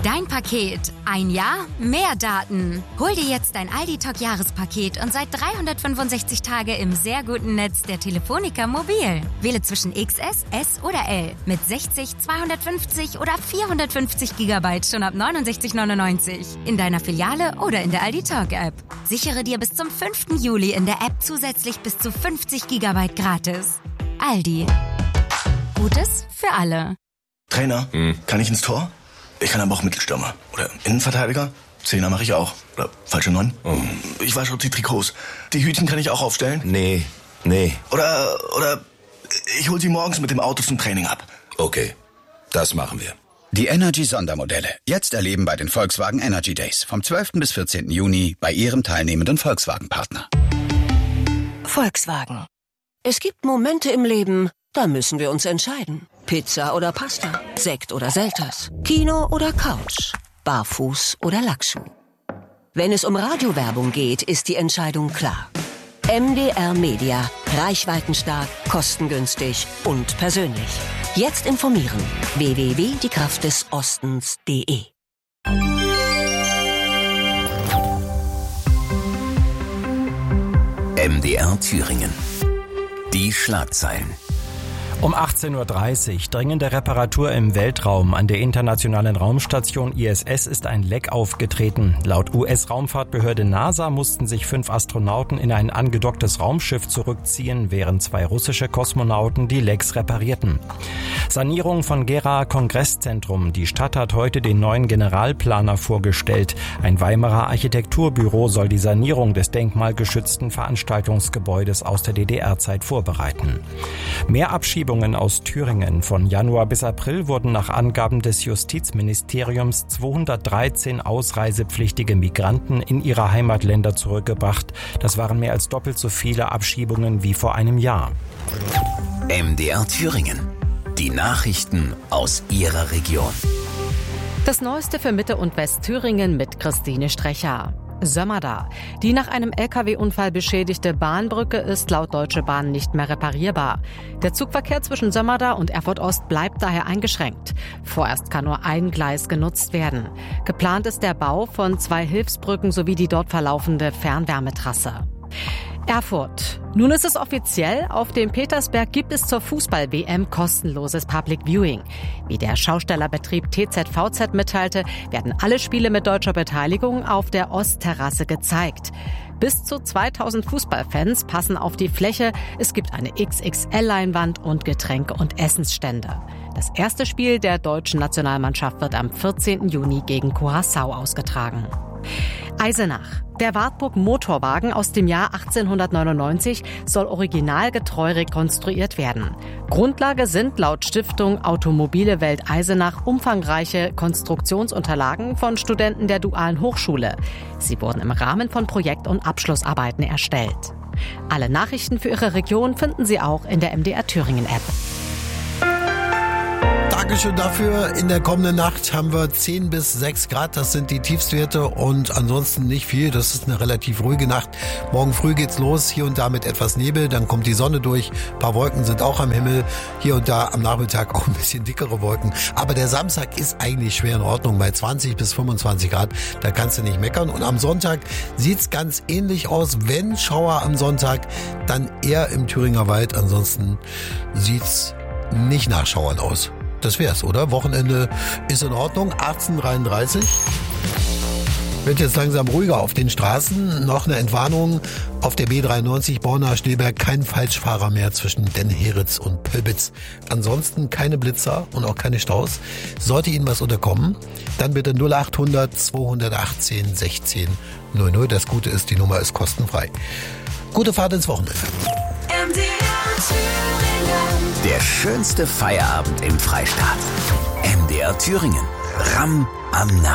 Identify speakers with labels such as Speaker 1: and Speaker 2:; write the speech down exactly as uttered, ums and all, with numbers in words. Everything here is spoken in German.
Speaker 1: Dein Paket. Ein Jahr, mehr Daten. Hol dir jetzt dein Aldi-Talk-Jahrespaket und sei dreihundertfünfundsechzig Tage im sehr guten Netz der Telefonica Mobil. Wähle zwischen X S, S oder L mit sechzig, zweihundertfünfzig oder vierhundertfünfzig Gigabyte schon ab neunundsechzig neunundneunzig. In deiner Filiale oder in der Aldi-Talk-App. Sichere dir bis zum fünften Juli in der App zusätzlich bis zu fünfzig Gigabyte gratis. Aldi. Gutes für alle.
Speaker 2: Trainer, hm. kann ich ins Tor? Ich kann aber auch Mittelstürmer. Oder Innenverteidiger. Zehner mache ich auch. Oder falsche Neun. Oh. Ich wasche auch die Trikots. Die Hütchen kann ich auch aufstellen.
Speaker 3: Nee, nee.
Speaker 2: Oder, oder ich hol sie morgens mit dem Auto zum Training ab.
Speaker 3: Okay, das machen wir.
Speaker 4: Die Energy-Sondermodelle. Jetzt erleben bei den Volkswagen Energy Days. Vom zwölften bis vierzehnten Juni bei Ihrem teilnehmenden Volkswagen-Partner.
Speaker 5: Volkswagen. Es gibt Momente im Leben, da müssen wir uns entscheiden. Pizza oder Pasta, Sekt oder Selters, Kino oder Couch, Barfuß oder Lackschuh. Wenn es um Radiowerbung geht, ist die Entscheidung klar. M D R Media. Reichweitenstark, kostengünstig und persönlich. Jetzt informieren. w w w punkt die kraft des ostens punkt de
Speaker 6: M D R Thüringen. Die Schlagzeilen.
Speaker 7: Um achtzehn Uhr dreißig, dringende Reparatur im Weltraum. An der internationalen Raumstation I S S ist ein Leck aufgetreten. Laut U S-Raumfahrtbehörde NASA mussten sich fünf Astronauten in ein angedocktes Raumschiff zurückziehen, während zwei russische Kosmonauten die Lecks reparierten. Sanierung von Gera Kongresszentrum. Die Stadt hat heute den neuen Generalplaner vorgestellt. Ein Weimarer Architekturbüro soll die Sanierung des denkmalgeschützten Veranstaltungsgebäudes aus der D D R-Zeit vorbereiten. Mehr Abschiebungen aus Thüringen. Von Januar bis April wurden nach Angaben des Justizministeriums zweihundertdreizehn ausreisepflichtige Migranten in ihre Heimatländer zurückgebracht. Das waren mehr als doppelt so viele Abschiebungen wie vor einem Jahr.
Speaker 6: M D R Thüringen. Die Nachrichten aus Ihrer Region.
Speaker 8: Das Neueste für Mitte- und Westthüringen mit Christine Strecher. Sömmerda. Die nach einem L K W-Unfall beschädigte Bahnbrücke ist laut Deutsche Bahn nicht mehr reparierbar. Der Zugverkehr zwischen Sömmerda und Erfurt Ost bleibt daher eingeschränkt. Vorerst kann nur ein Gleis genutzt werden. Geplant ist der Bau von zwei Hilfsbrücken sowie die dort verlaufende Fernwärmetrasse. Erfurt. Nun ist es offiziell, auf dem Petersberg gibt es zur Fußball-W M kostenloses Public Viewing. Wie der Schaustellerbetrieb T Z V Z mitteilte, werden alle Spiele mit deutscher Beteiligung auf der Ostterrasse gezeigt. Bis zu zweitausend Fußballfans passen auf die Fläche. Es gibt eine X X L-Leinwand und Getränke- und Essensstände. Das erste Spiel der deutschen Nationalmannschaft wird am vierzehnten Juni gegen Curaçao ausgetragen. Eisenach. Der Wartburg Motorwagen aus dem Jahr achtzehnhundertneunundneunzig soll originalgetreu rekonstruiert werden. Grundlage sind laut Stiftung Automobile Welt Eisenach umfangreiche Konstruktionsunterlagen von Studenten der Dualen Hochschule. Sie wurden im Rahmen von Projekt- und Abschlussarbeiten erstellt. Alle Nachrichten für Ihre Region finden Sie auch in der M D R Thüringen App.
Speaker 9: Dankeschön dafür. In der kommenden Nacht haben wir zehn bis sechs Grad. Das sind die Tiefstwerte und ansonsten nicht viel. Das ist eine relativ ruhige Nacht. Morgen früh geht's los. Hier und da mit etwas Nebel. Dann kommt die Sonne durch. Ein paar Wolken sind auch am Himmel. Hier und da am Nachmittag auch ein bisschen dickere Wolken. Aber der Samstag ist eigentlich schwer in Ordnung. Bei zwanzig bis fünfundzwanzig Grad. Da kannst du nicht meckern. Und am Sonntag sieht's ganz ähnlich aus. Wenn Schauer am Sonntag, dann eher im Thüringer Wald. Ansonsten sieht's nicht nach Schauern aus. Das wär's, oder? Wochenende ist in Ordnung. achtzehn Uhr dreiunddreißig. Wird jetzt langsam ruhiger auf den Straßen. Noch eine Entwarnung auf der B dreiundneunzig Borna-Schneeberg. Kein Falschfahrer mehr zwischen Dennheritz und Pölbitz. Ansonsten keine Blitzer und auch keine Staus. Sollte Ihnen was unterkommen, dann bitte null achthundert zweihundertachtzehn sechzehn null null. Das Gute ist, die Nummer ist kostenfrei. Gute Fahrt ins Wochenende.
Speaker 6: M D R Thüringen. Der schönste Feierabend im Freistaat. M D R Thüringen. Ram am Nagel.